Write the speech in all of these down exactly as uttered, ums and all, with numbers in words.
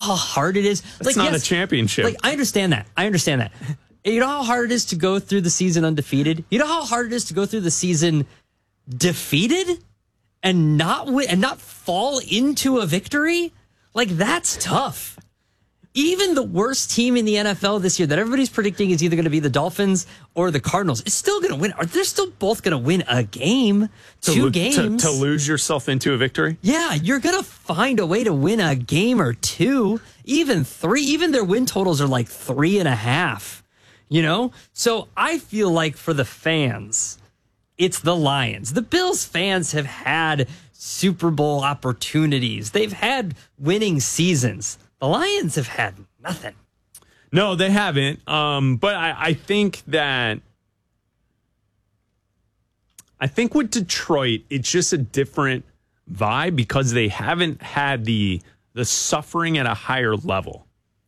how hard it is? It's like, not yes, a championship. Like, I understand that. I understand that. You know how hard it is to go through the season undefeated? You know how hard it is to go through the season defeated and not win and not fall into a victory? Like, that's tough. Even the worst team in the N F L this year that everybody's predicting is either going to be the Dolphins or the Cardinals is still going to win. Are They're still both going to win a game, to two lo- games. To, to lose yourself into a victory? Yeah, you're going to find a way to win a game or two, even three. Even their win totals are like three and a half, you know? So I feel like for the fans, it's the Lions. The Bills fans have had Super Bowl opportunities. They've had winning seasons. The Lions have had nothing. No, they haven't. Um, but I, I think that I think with Detroit, it's just a different vibe because they haven't had the the suffering at a higher level.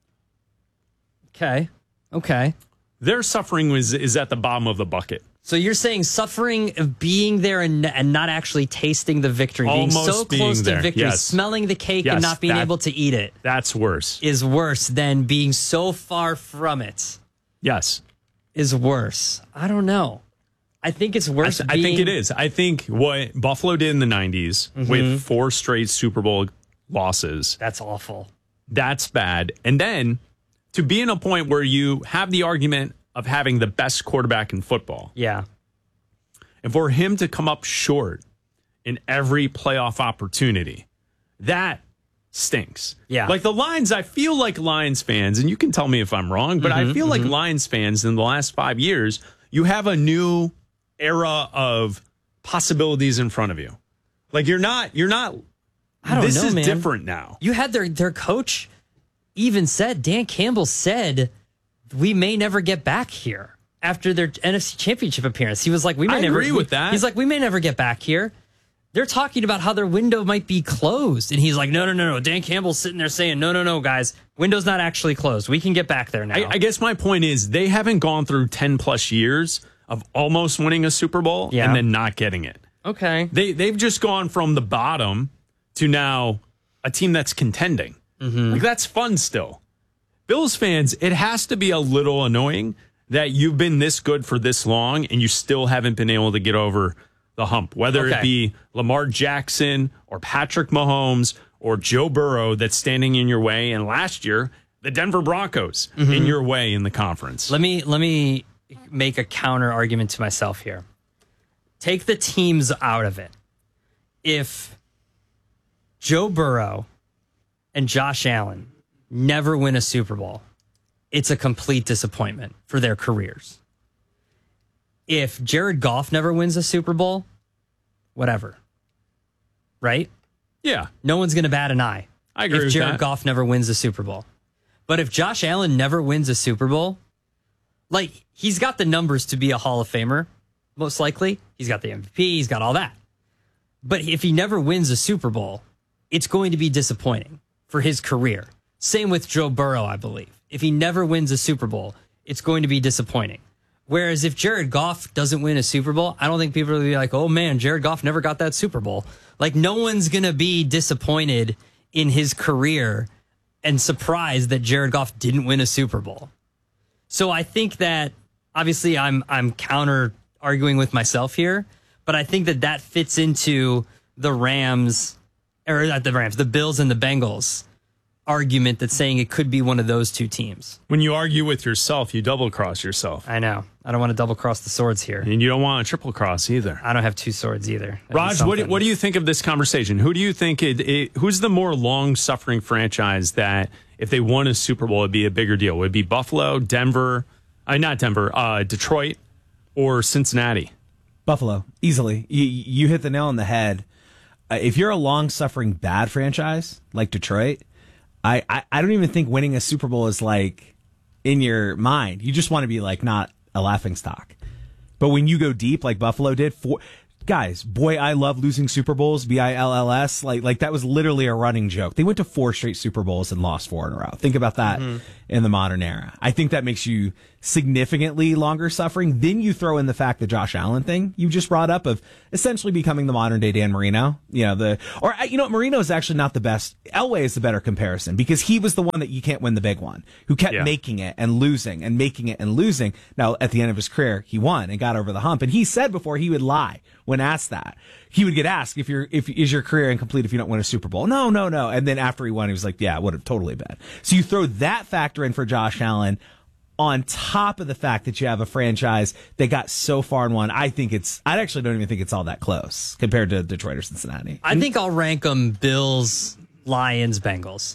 Okay. Okay. Their suffering was is at the bottom of the bucket. So you're saying suffering of being there and, and not actually tasting the victory, Almost being so being close there. to victory, Yes. smelling the cake Yes, and not being that- able to eat it That's worse. is worse than being so far from it Yes. is worse. I don't know. I think it's I, worse. th- I think being- it is. I think what Buffalo did in the nineties with four straight Super Bowl losses, That's awful. that's bad. And then to be in a point where you have the argument of having the best quarterback in football, Yeah. and for him to come up short in every playoff opportunity, that stinks. Yeah. Like the Lions, I feel like Lions fans, and you can tell me if I'm wrong, but I feel like Lions fans in the last five years, you have a new era of possibilities in front of you. Like you're not, you're not, I don't this know, is man. different now. You had their their coach even said, Dan Campbell said, we may never get back here after their N F C Championship appearance. He was like, we may I never agree with that. He's like, we may never get back here. They're talking about how their window might be closed. And he's like, no, no, no, no. Dan Campbell's sitting there saying, no, no, no, guys, window's not actually closed. We can get back there now. I, I guess my point is they haven't gone through ten plus years of almost winning a Super Bowl Yeah. and then not getting it. Okay. They they've just gone from the bottom to now a team that's contending. Mm-hmm. Like that's fun still. Bills fans, it has to be a little annoying that you've been this good for this long and you still haven't been able to get over the hump. Whether Okay. it be Lamar Jackson or Patrick Mahomes or Joe Burrow that's standing in your way, and last year the Denver Broncos Mm-hmm. in your way in the conference. Let me let me make a counter argument to myself here. Take the teams out of it. If Joe Burrow and Josh Allen never win a Super Bowl, it's a complete disappointment for their careers. If Jared Goff never wins a Super Bowl, whatever. Right? Yeah, No one's going to bat an eye I agree if with Jared that. Goff never wins a Super Bowl. But if Josh Allen never wins a Super Bowl, like he's got the numbers to be a Hall of Famer, most likely. He's got the M V P, he's got all that. But if he never wins a Super Bowl, it's going to be disappointing for his career. Same with Joe Burrow, I believe. If he never wins a Super Bowl, it's going to be disappointing. Whereas if Jared Goff doesn't win a Super Bowl, I don't think people will be like, oh man, Jared Goff never got that Super Bowl. Like no one's going to be disappointed in his career and surprised that Jared Goff didn't win a Super Bowl. So I think that obviously I'm I'm counter arguing with myself here, but I think that that fits into the Rams or not the Rams, the Bills and the Bengals argument that's saying it could be one of those two teams. When you argue with yourself, you double cross yourself. I know. I don't want to double cross the swords here. And you don't want a triple cross either. I don't have two swords either. That'd be Raj, what do, something. what do you think of this conversation? Who do you think it, it who's the more long-suffering franchise that if they won a Super Bowl, it'd be a bigger deal? Would it be Buffalo, Denver, uh, not Denver, uh, Detroit, or Cincinnati? Buffalo, easily. You, you hit the nail on the head. Uh, if you're a long-suffering bad franchise like Detroit, I, I, I don't even think winning a Super Bowl is like in your mind. You just want to be like not a laughingstock. But when you go deep like Buffalo did, for guys, boy, I love losing Super Bowls, B I L L S. Like, like that was literally a running joke. They went to four straight Super Bowls and lost four in a row. Think about that mm-hmm. in the modern era. I think that makes you significantly longer suffering. Then you throw in the fact, the Josh Allen thing you just brought up, of essentially becoming the modern day Dan Marino. You know, the, or, you know, Marino is actually not the best. Elway is the better comparison, because he was the one that you can't win the big one, who kept Yeah. making it and losing and making it and losing. Now, at the end of his career, he won and got over the hump. And he said before he would lie when asked that. He would get asked, if you're, if is your career incomplete if you don't win a Super Bowl? No, no, no. And then after he won, he was like, yeah, it would have totally been. So you throw that factor in for Josh Allen, on top of the fact that you have a franchise that got so far and won. I think it's, I actually don't even think it's all that close compared to Detroit or Cincinnati. I think I'll rank them Bills, Lions, Bengals.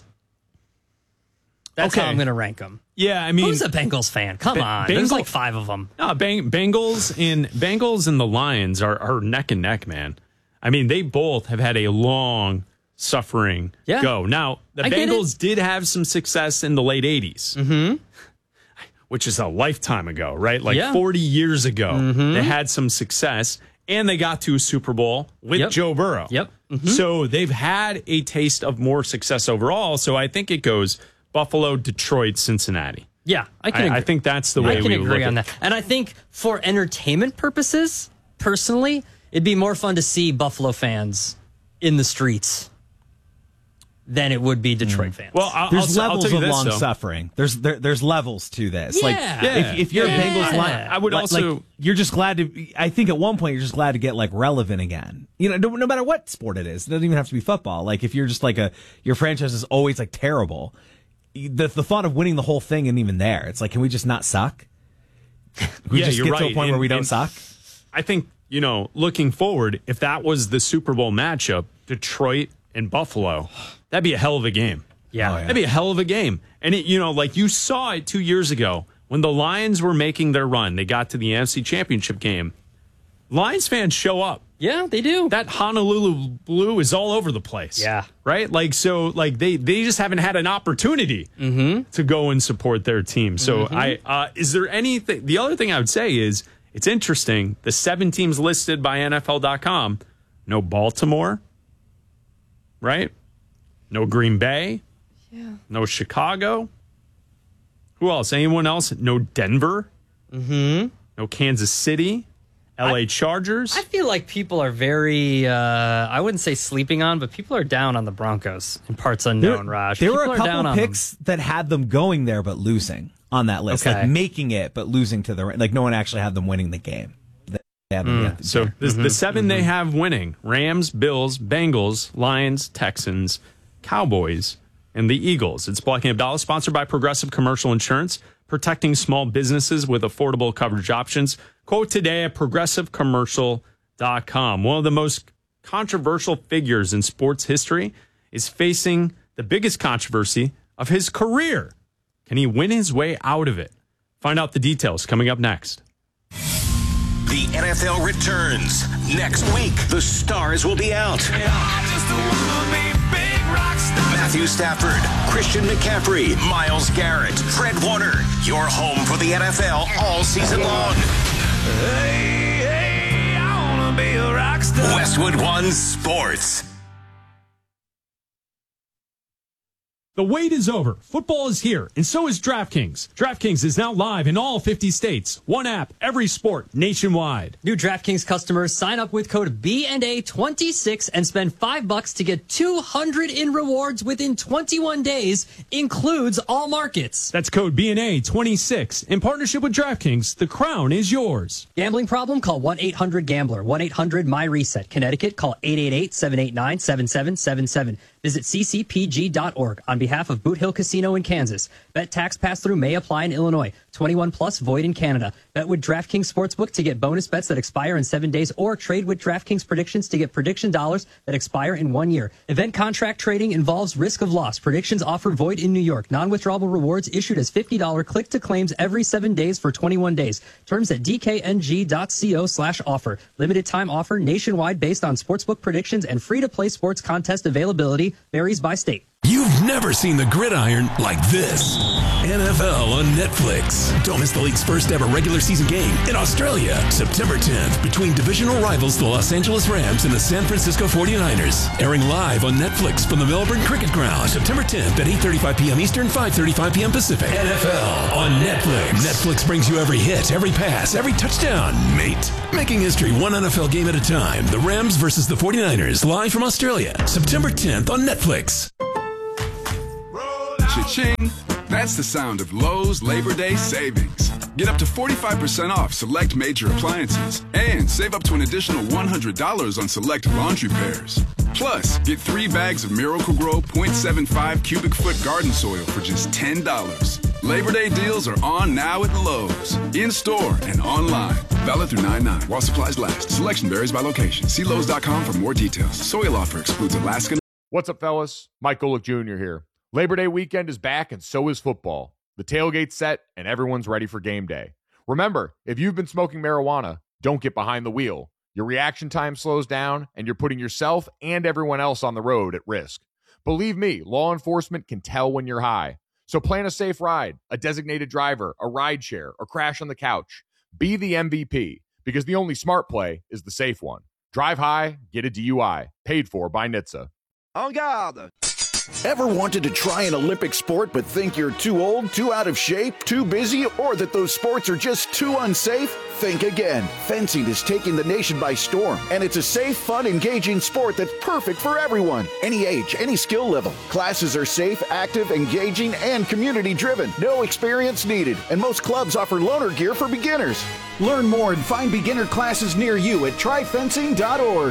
That's Okay. how I'm going to rank them. Yeah, I mean, Who's a Bengals fan? Come Ba- on. Bengal- There's like five of them. no, Bang- Bengals and Bengals and the Lions are, are neck and neck, man. I mean, they both have had a long suffering Yeah. go. Now, the I get Bengals did have some success in the late eighties. Mm-hmm. Which is a lifetime ago, right? Like Yeah. forty years ago, they had some success, and they got to a Super Bowl with Yep. Joe Burrow. Yep. Mhm. So they've had a taste of more success overall. So I think it goes Buffalo, Detroit, Cincinnati. Yeah, I can I, agree. I think that's the way I can we would agree look on at that. And I think for entertainment purposes, personally, it'd be more fun to see Buffalo fans in the streets than it would be Detroit fans. Well, I'll, There's I'll, I'll levels tell you of this, long though. suffering. There's there, there's levels to this. Like Yeah. if, if you're Yeah. a Bengals Yeah. line, I would like- also- like, you're just glad to. I think at one point you're just glad to get like relevant again. You know, no, no matter what sport it is, it doesn't even have to be football. Like if you're just like a your franchise is always like terrible. The the thought of winning the whole thing isn't even there. It's like, can we just not suck? Can we Yeah, just you're get to a right. point where And- we don't and- suck? I think, you know, looking forward, if that was the Super Bowl matchup, Detroit and Buffalo, that'd be a hell of a game. yeah. Oh, yeah. That'd be a hell of a game. And, it, you know, like you saw it two years ago when the Lions were making their run. They got to the N F C Championship game. Lions fans show up. Yeah, they do. That Honolulu blue is all over the place. Yeah. Right? Like, so, like, they, they just haven't had an opportunity to go and support their team. So, I, uh, is there anything, the other thing I would say is, it's interesting, the seven teams listed by N F L dot com, no Baltimore, right? No Green Bay. Yeah. No Chicago. Who else? Anyone else? No Denver. Mm-hmm. No Kansas City. L A Chargers. I feel like people are very, uh, I wouldn't say sleeping on, but people are down on the Broncos in parts unknown, Raj. There were People a are down couple on picks that had them going there but losing on that list, Okay. like making it but losing to the like no one actually had them winning the game. They had them get So there. the, the seven they have winning: Rams, Bills, Bengals, Lions, Texans, Cowboys, and the Eagles. It's Blocking Abdallah, sponsored by Progressive Commercial Insurance, protecting small businesses with affordable coverage options. Quote today at progressive commercial dot com. One of the most controversial figures in sports history is facing the biggest controversy of his career. Can he win his way out of it? Find out the details coming up next. The N F L returns next week. The stars will be out. Matthew Stafford, Christian McCaffrey, Myles Garrett, Fred Warner. Your home for the N F L all season long. Hey, hey, I wanna be a rock star. Westwood One Sports. The wait is over. Football is here, and so is DraftKings. DraftKings is now live in all fifty states. One app, every sport, nationwide. New DraftKings customers sign up with code B N A twenty-six and spend five bucks to get two hundred in rewards within twenty-one days, includes all markets. That's code B N A twenty-six. In partnership with DraftKings, the crown is yours. Gambling problem? Call one eight hundred gambler. one eight hundred my reset. Connecticut, call eight eight eight, seven eight nine, seven seven seven seven. Visit c c p g dot org on behalf of Boot Hill Casino in Kansas. Bet tax pass-through may apply in Illinois. twenty-one plus void in Canada. Bet with DraftKings Sportsbook to get bonus bets that expire in seven days or trade with DraftKings Predictions to get prediction dollars that expire in one year. Event contract trading involves risk of loss. Predictions offer void in New York. Non-withdrawable rewards issued as fifty dollars click-to-claims every seven days for twenty-one days. Terms at d k n g dot co slash offer. Limited time offer nationwide based on sportsbook predictions and free-to-play sports contest availability varies by state. You've never seen the gridiron like this. N F L on Netflix. Don't miss the league's first ever regular season game in Australia, September tenth, between divisional rivals the Los Angeles Rams and the San Francisco forty-niners. Airing live on Netflix from the Melbourne Cricket Ground, September tenth at eight thirty-five p.m. Eastern, five thirty-five p.m. Pacific. N F L on Netflix. Netflix brings you every hit, every pass, every touchdown, mate. Making history one N F L game at a time. The Rams versus the forty-niners, live from Australia, September tenth on Netflix. Cha-ching! That's the sound of Lowe's Labor Day savings. Get up to forty-five percent off select major appliances and save up to an additional one hundred dollars on select laundry pairs. Plus, get three bags of Miracle-Gro point seven five cubic foot garden soil for just ten dollars. Labor Day deals are on now at Lowe's. In-store and online. Valid through nine nine while supplies last. Selection varies by location. See Lowe's dot com for more details. Soil offer excludes Alaska. What's up, fellas? Mike Golick Junior here. Labor Day weekend is back, and so is football. The tailgate's set, and everyone's ready for game day. Remember, if you've been smoking marijuana, don't get behind the wheel. Your reaction time slows down, and you're putting yourself and everyone else on the road at risk. Believe me, law enforcement can tell when you're high. So plan a safe ride, a designated driver, a ride share, or crash on the couch. Be the M V P, because the only smart play is the safe one. Drive high, get a D U I. Paid for by N H T S A. En garde! Ever wanted to try an Olympic sport but think you're too old, too out of shape, too busy, or that those sports are just too unsafe? Think again. Fencing is taking the nation by storm, and it's a safe, fun, engaging sport that's perfect for everyone. Any age, any skill level. Classes are safe, active, engaging, and community-driven. No experience needed, and most clubs offer loaner gear for beginners. Learn more and find beginner classes near you at try fencing dot org.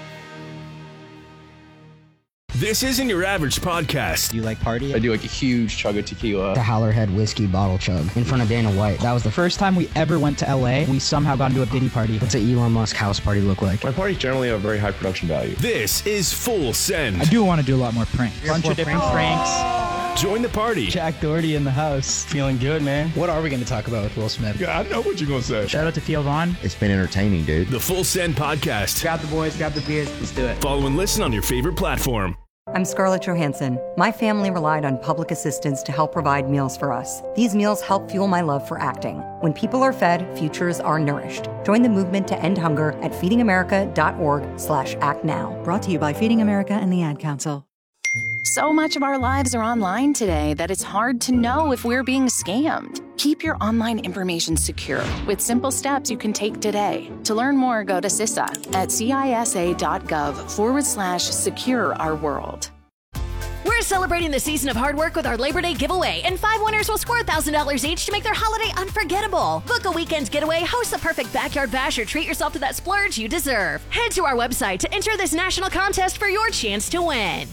This isn't your average podcast. Do you like party? I do like a huge chug of tequila. The Howlerhead whiskey bottle chug in front of Dana White. That was the first time we ever went to L A. We somehow got into a Diddy party. What's an Elon Musk house party look like? My parties generally have very high production value. This is Full Send. I do want to do a lot more pranks. A bunch of different pranks. Join the party. Jack Doherty in the house. Feeling good, man. What are we going to talk about with Will Smith? Yeah, I know what you're going to say. Shout out to Theo Vaughn. It's been entertaining, dude. The Full Send podcast. Grab the boys, grab the beers. Let's do it. Follow and listen on your favorite platform. I'm Scarlett Johansson. My family relied on public assistance to help provide meals for us. These meals help fuel my love for acting. When people are fed, futures are nourished. Join the movement to end hunger at feeding america dot org slash act now. Brought to you by Feeding America and the Ad Council. So much of our lives are online today that it's hard to know if we're being scammed. Keep your online information secure with simple steps you can take today. To learn more, go to C I S A at cisa.gov forward slash secure our world. We're celebrating the season of hard work with our Labor Day giveaway, and five winners will score one thousand dollars each to make their holiday unforgettable. Book a weekend getaway, host the perfect backyard bash, or treat yourself to that splurge you deserve. Head to our website to enter this national contest for your chance to win.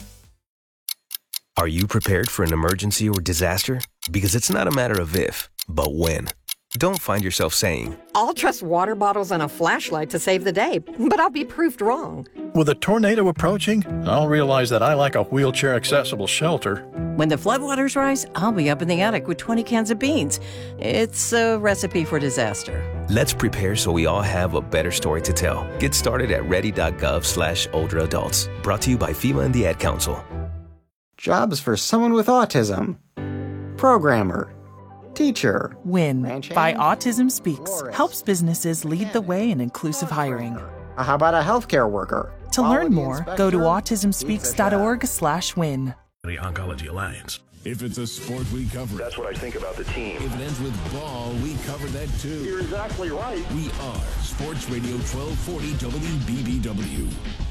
Are you prepared for an emergency or disaster? Because it's not a matter of if, but when. Don't find yourself saying, I'll trust water bottles and a flashlight to save the day, but I'll be proved wrong. With a tornado approaching, I'll realize that I like a wheelchair-accessible shelter. When the floodwaters rise, I'll be up in the attic with twenty cans of beans. It's a recipe for disaster. Let's prepare so we all have a better story to tell. Get started at ready.gov slash older adults. Brought to you by FEMA and the Ad Council. Jobs for someone with autism. Programmer. Teacher. WIN by Autism Speaks helps businesses lead the way in inclusive hiring. How about a healthcare worker? To learn more, go to autism speaks dot org slash win. The Oncology Alliance. If it's a sport, we cover it. That's what I think about the team. If it ends with ball, we cover that too. You're exactly right. We are Sports Radio twelve forty W B B W.